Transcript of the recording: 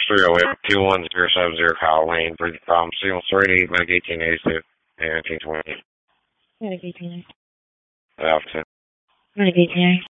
308-21070 Kyle Lane, Signal 3, Meg 1882, and 1920. Meg 1882. Alpha 10. Meg 1882.